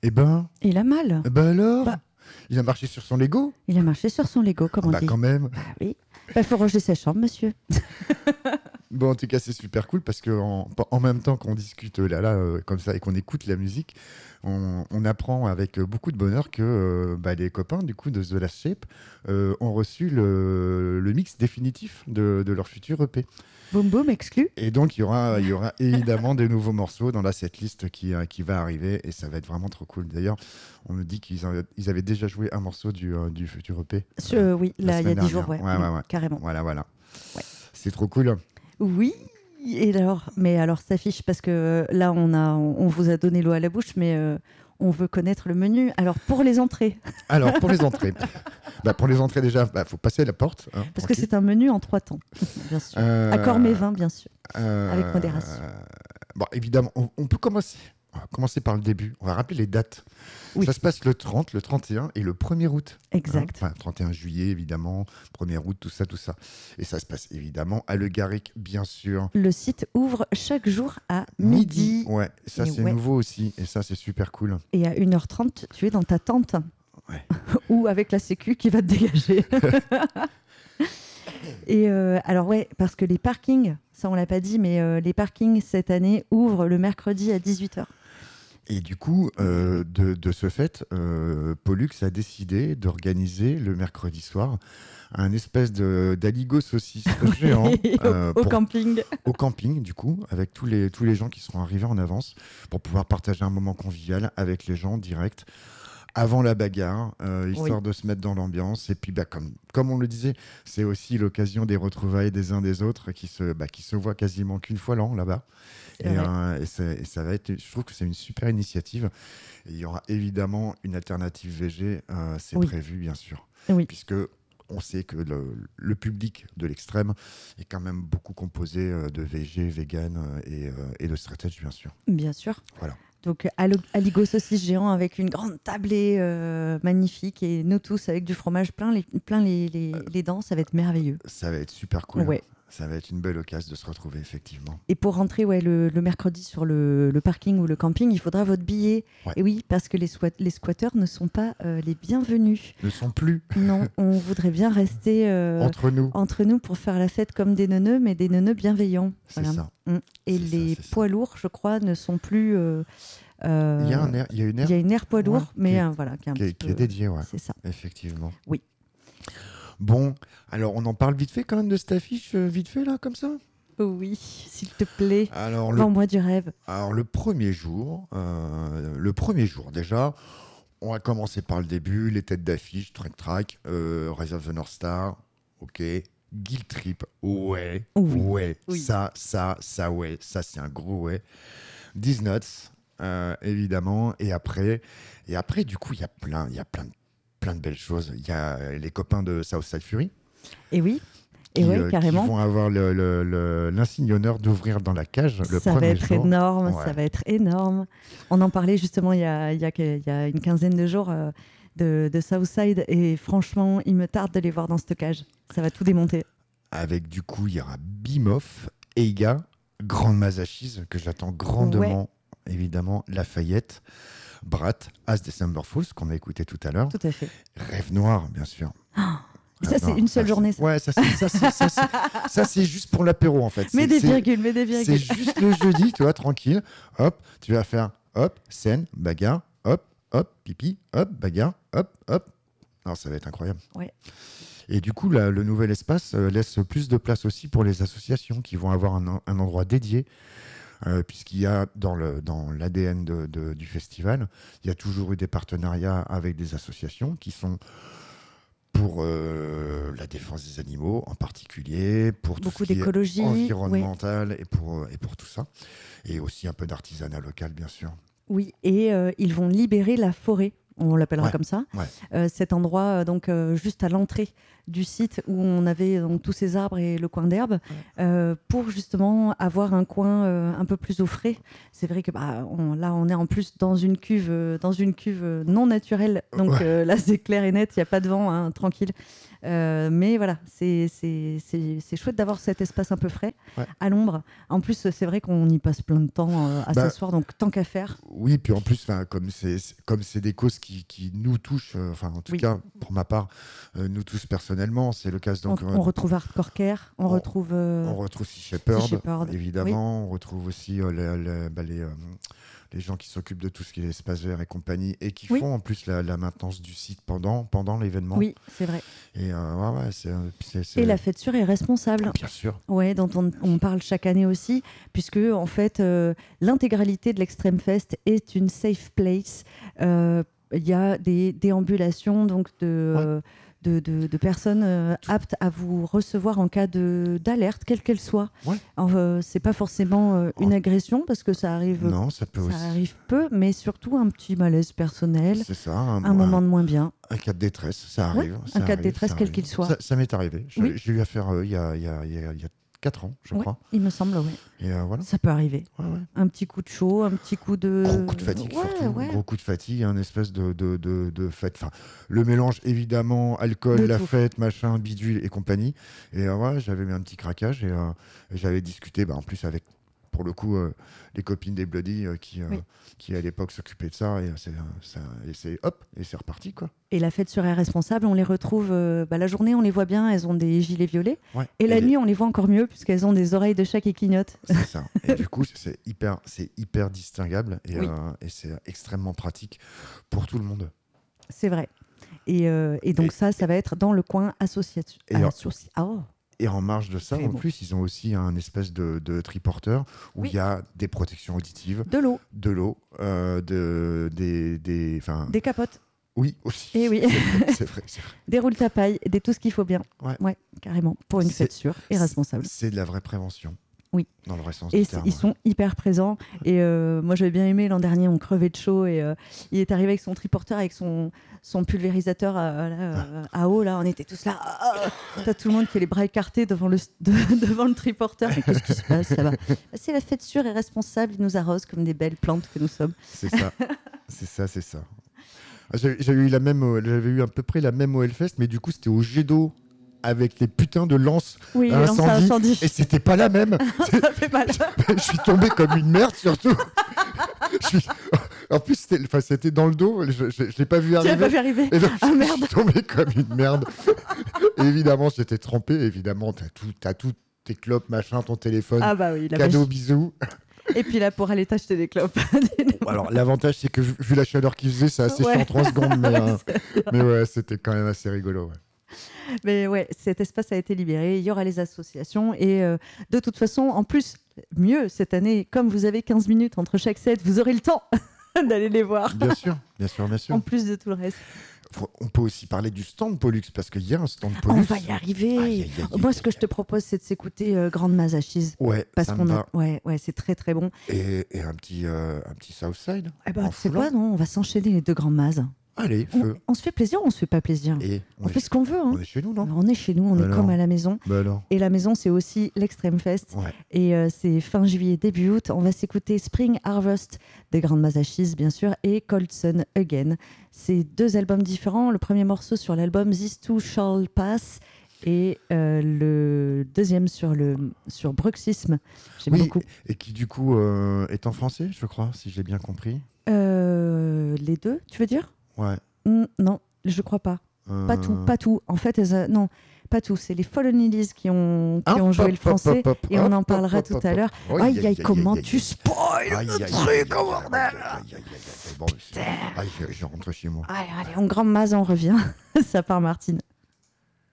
Eh ben, Il a mal. alors Bah. Il a marché sur son Lego. Il a marché sur son Lego, comme on dit. Quand même. Bah oui. Il faut ranger sa chambre, monsieur. Bon, en tout cas, c'est super cool parce qu'en même temps qu'on discute comme ça et qu'on écoute la musique, on apprend avec beaucoup de bonheur que les copains du coup de The Last Shape ont reçu le mix définitif de leur futur EP. Boum boum, exclu. Et donc, il y aura évidemment des nouveaux morceaux dans la setlist qui va arriver et ça va être vraiment trop cool. D'ailleurs, on me dit qu'ils avaient déjà joué un morceau du futur EP. Oui, là, il y a 10 jours, ouais. Carrément. Voilà. Ouais. C'est trop cool. Oui, mais alors ça fiche parce que là on vous a donné l'eau à la bouche, mais on veut connaître le menu. Alors pour les entrées. Pour les entrées, déjà, faut passer la porte. Hein, parce que c'est un menu en 3 temps, bien sûr. Accord mais vin, bien sûr, avec modération. Bon, évidemment, on peut commencer. On va commencer par le début. On va rappeler les dates. Oui. Ça se passe le 30, le 31 et le 1er août. Exact. 31 juillet, évidemment, 1er août, tout ça. Et ça se passe évidemment à Le Garrick, bien sûr. Le site ouvre chaque jour à midi. Ouais, ça c'est nouveau aussi. Et ça, c'est super cool. Et à 1h30, tu es dans ta tente. Ouais. Ou avec la sécu qui va te dégager. Et alors ouais, parce que les parkings, ça on l'a pas dit, mais les parkings cette année ouvrent le mercredi à 18h. Et du coup, de ce fait, Pollux a décidé d'organiser le mercredi soir un espèce d'aligo saucisse géant au camping. Au camping, du coup, avec tous les gens qui seront arrivés en avance pour pouvoir partager un moment convivial avec les gens direct. Avant la bagarre, histoire de se mettre dans l'ambiance. Et puis, comme on le disait, c'est aussi l'occasion des retrouvailles des uns des autres qui se voient quasiment qu'une fois l'an là-bas. Et ça va être, je trouve que c'est une super initiative. Et il y aura évidemment une alternative VG, c'est prévu, bien sûr. Oui. Puisque on sait que le public de l'extrême est quand même beaucoup composé de VG, vegan et de straight edge, bien sûr. Bien sûr. Voilà. Donc, aligo saucisse géant avec une grande tablée magnifique et nous tous avec du fromage plein les dents, ça va être merveilleux. Ça va être super cool. Ouais. Ça va être une belle occasion de se retrouver, effectivement. Et pour rentrer le mercredi sur le parking ou le camping, il faudra votre billet. Ouais. Et oui, parce que les squatteurs ne sont pas les bienvenus. Ne sont plus. Non, on voudrait bien rester entre nous pour faire la fête comme des neuneux, mais des neuneux bienveillants. C'est ça. Et les poids lourds, je crois, ne sont plus... il y a une aire poids lourd, mais qui est dédiée, c'est ça. Effectivement. Oui. Bon, alors on en parle vite fait quand même de cette affiche, vite fait là, comme ça. Oui, s'il te plaît. Alors vends-moi du rêve. Alors le premier jour déjà, on va commencer par le début, les têtes d'affiche, Track, Rise of the North Star, ok. Guilt Trip, ouais. Ça c'est un gros ouais. These Nuts, évidemment, et après du coup il y a plein de belles choses. Il y a les copains de Southside Fury. Et oui. Carrément. Qui vont avoir l'insigne honneur d'ouvrir dans la cage le premier jour. Ça va être énorme. On en parlait justement il y a une quinzaine de jours de Southside et franchement, il me tarde de les voir dans cette cage. Ça va tout démonter. Avec du coup, il y aura Bimoff, Eiga, Grande Mazachise, que j'attends grandement, évidemment, Lafayette, Brat, As December Fools, qu'on a écouté tout à l'heure. Tout à fait. Rêve Noir, bien sûr. Ça, c'est une seule journée. Ça. Ouais, ça c'est juste pour l'apéro, en fait. Mets des virgules. C'est juste le jeudi, tu vois, tranquille. Hop, tu vas faire, hop, scène, bagarre, hop, pipi, hop, bagarre, hop. Alors, ça va être incroyable. Ouais. Et du coup, le nouvel espace laisse plus de place aussi pour les associations qui vont avoir un endroit dédié. Puisqu'il y a dans l'ADN du festival, il y a toujours eu des partenariats avec des associations qui sont pour la défense des animaux en particulier, pour tout ce qui est environnemental et pour tout ça. Et aussi un peu d'artisanat local, bien sûr. Oui, et ils vont libérer la forêt on l'appellera Ouais. comme ça. Ouais. Cet endroit, donc juste à l'entrée du site où on avait donc, tous ces arbres et le coin d'herbe, pour justement avoir un coin un peu plus au frais. C'est vrai que là, on est en plus dans une cuve non naturelle. Donc là, c'est clair et net, il n'y a pas de vent, hein, tranquille. Mais voilà, c'est chouette d'avoir cet espace un peu frais, à l'ombre. En plus, c'est vrai qu'on y passe plein de temps à s'asseoir, donc tant qu'à faire. Oui, puis en plus, comme c'est des causes qui nous touchent, en tout cas, pour ma part, nous touchent personnellement, c'est le cas. Donc, on retrouve Hardcore Care, on retrouve Sea Shepherd, évidemment. Oui. On retrouve aussi les gens qui s'occupent de tout ce qui est espace vert et compagnie, et qui font en plus la maintenance du site pendant l'événement. Oui, c'est vrai. Et Et la fête sûre est responsable. Bien sûr. Ouais, dont on parle chaque année aussi, puisque en fait, l'intégralité de l'Extreme Fest est une safe place. Il y a des déambulations donc de personnes aptes à vous recevoir en cas d'alerte, quelle qu'elle soit. Ouais. C'est pas forcément une agression, parce que ça arrive. Non, ça peut aussi. Arrive peu, mais surtout un petit malaise personnel. C'est ça. Un moment de moins bien. Un cas de détresse, ça arrive. Un cas de détresse, quel qu'il soit. Ça m'est arrivé. J'ai eu affaire il y a 4 ans, je crois. Il me semble, oui. Et voilà. Ça peut arriver. Ouais. Un petit coup de chaud, un petit coup de... Gros coup de fatigue, surtout. Gros coup de fatigue, un espèce de fête. Enfin, le mélange, évidemment, alcool, la fête, machin, bidule et compagnie. Et j'avais mis un petit craquage et j'avais discuté, en plus, avec, pour le coup, les copines des Bloody qui à l'époque s'occupaient de ça. Et c'est reparti, quoi. Et la fête sûre est responsable, on les retrouve la journée, on les voit bien, elles ont des gilets violets. Ouais. Et la nuit, on les voit encore mieux, puisqu'elles ont des oreilles de chat qui clignotent. C'est ça. Et du coup, c'est hyper distinguable et c'est extrêmement pratique pour tout le monde. C'est vrai. Et donc ça va être dans le coin associatif. Et en marge de ça, plus, ils ont aussi un espèce de triporteur où il y a des protections auditives. De l'eau. Des capotes. Oui, aussi. Et oui. C'est vrai. Des roules tapailles, tout ce qu'il faut bien. Ouais, carrément. Pour une fête sûre et responsable. C'est de la vraie prévention. Oui. Dans le vrai sens et du terme. Ils sont hyper présents. Et moi, j'avais bien aimé l'an dernier, on crevait de chaud. Et il est arrivé avec son triporteur, avec son pulvérisateur à eau. Là, on était tous là. T'as tout le monde qui a les bras écartés devant le triporteur. Mais qu'est-ce qui se passe là-bas? C'est la fête sûre et responsable. Il nous arrose comme des belles plantes que nous sommes. C'est ça. C'est ça. J'avais eu à peu près la même au Hellfest, mais du coup, c'était au jet d'eau avec les putains de lances à incendie. Et c'était pas la même. Ça fait mal. Je suis tombé comme une merde, surtout. En plus, c'était dans le dos. Je l'ai pas vu arriver. Tu l'as pas vu arriver. Et donc, merde. Je suis tombé comme une merde. Et évidemment, j'étais trempé. Évidemment, t'as tout tes clopes, machin, ton téléphone. Ah bah oui, cadeau, bisous. Et puis là, pour aller t'acheter des clopes. Bon, alors, l'avantage, c'est que vu la chaleur qu'il faisait, ça a séché en 3 secondes. Mais ouais, c'était quand même assez rigolo. Ouais. Mais ouais, cet espace a été libéré. Il y aura les associations. Et de toute façon, en plus, mieux cette année, comme vous avez 15 minutes entre chaque set, vous aurez le temps d'aller les voir. Bien sûr. En plus de tout le reste. On peut aussi parler du stand Pollux, parce qu'il y a un stand Pollux. On va y arriver. Moi, ce que je te propose, c'est de s'écouter Grande Mazachise. Ouais, parce c'est très très bon. Et un petit Southside. C'est quoi, non? On va s'enchaîner les deux Grandes Mazes. Allez, feu. On se fait plaisir ou on se fait pas plaisir? On fait ce qu'on veut. Hein. On est chez nous, non? On est chez nous, on est comme à la maison. Et la maison, c'est aussi l'Extreme Fest. Ouais. Et c'est fin juillet, début août. On va s'écouter Spring Harvest des Grandes Mazachis, bien sûr, et Cold Sun Again. C'est 2 albums différents. Le premier morceau sur l'album This Too Shall Pass. Et le deuxième sur Bruxisme. J'aime beaucoup. Et qui, du coup, est en français, je crois, si j'ai bien compris. Les deux, tu veux dire? Ouais. Non, je crois pas. Pas tout. En fait, non, pas tout. C'est les Fallen Lilies qui ont joué le français et on en parlera tout à l'heure. Aïe, comment tu spoil le truc, bordel! Je rentre chez moi. Allez, on grand Maz, on revient. Ça part, Martine.